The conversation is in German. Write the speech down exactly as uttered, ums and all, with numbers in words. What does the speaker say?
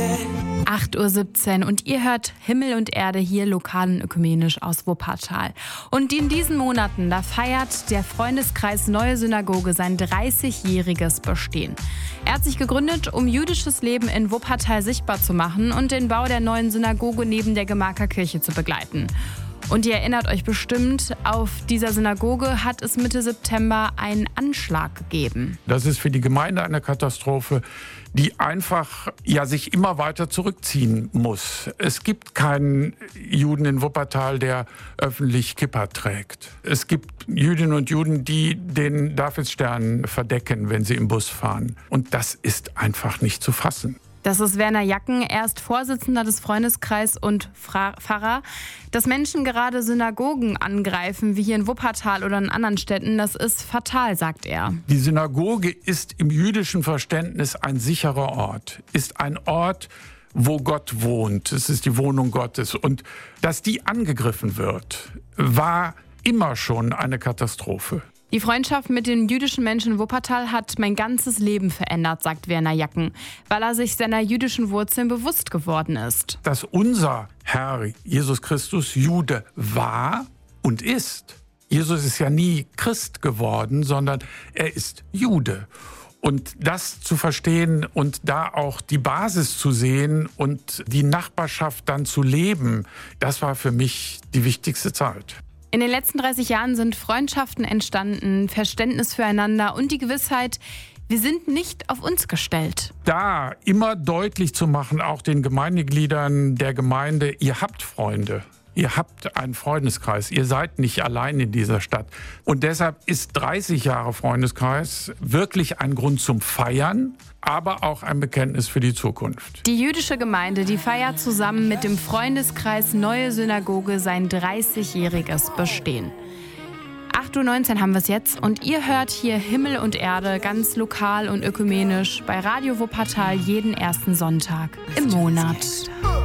acht Uhr siebzehn und ihr hört Himmel und Erde hier lokal und ökumenisch aus Wuppertal. Und in diesen Monaten, da feiert der Freundeskreis Neue Synagoge sein dreißigjähriges Bestehen. Er hat sich gegründet, um jüdisches Leben in Wuppertal sichtbar zu machen und den Bau der neuen Synagoge neben der Gemarker Kirche zu begleiten. Und ihr erinnert euch bestimmt, auf dieser Synagoge hat es Mitte September einen Anschlag gegeben. Das ist für die Gemeinde eine Katastrophe, die einfach ja, sich immer weiter zurückziehen muss. Es gibt keinen Juden in Wuppertal, der öffentlich Kippa trägt. Es gibt Jüdinnen und Juden, die den Davidstern verdecken, wenn sie im Bus fahren. Und das ist einfach nicht zu fassen. Das ist Werner Jacken, er ist Vorsitzender des Freundeskreises und Pfarrer. Dass Menschen gerade Synagogen angreifen, wie hier in Wuppertal oder in anderen Städten, das ist fatal, sagt er. Die Synagoge ist im jüdischen Verständnis ein sicherer Ort, ist ein Ort, wo Gott wohnt. Es ist die Wohnung Gottes. Und dass die angegriffen wird, war immer schon eine Katastrophe. Die Freundschaft mit den jüdischen Menschen in Wuppertal hat mein ganzes Leben verändert, sagt Werner Jacken, weil er sich seiner jüdischen Wurzeln bewusst geworden ist. Dass unser Herr Jesus Christus Jude war und ist. Jesus ist ja nie Christ geworden, sondern er ist Jude. Und das zu verstehen und da auch die Basis zu sehen und die Nachbarschaft dann zu leben, das war für mich die wichtigste Zeit. In den letzten dreißig Jahren sind Freundschaften entstanden, Verständnis füreinander und die Gewissheit, wir sind nicht auf uns gestellt. Da immer deutlich zu machen, auch den Gemeindegliedern der Gemeinde, ihr habt Freunde. Ihr habt einen Freundeskreis, ihr seid nicht allein in dieser Stadt. Und deshalb ist dreißig Jahre Freundeskreis wirklich ein Grund zum Feiern, aber auch ein Bekenntnis für die Zukunft. Die jüdische Gemeinde, die feiert zusammen mit dem Freundeskreis Neue Synagoge sein dreißigjähriges Bestehen. acht Uhr neunzehn haben wir es jetzt und ihr hört hier Himmel und Erde ganz lokal und ökumenisch bei Radio Wuppertal jeden ersten Sonntag im Monat.